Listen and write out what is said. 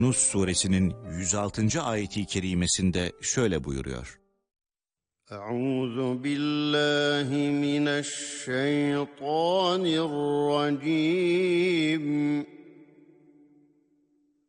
Yunus suresinin 106. ayeti kerimesinde şöyle buyuruyor. Euzu billahi mineşşeytanirracim.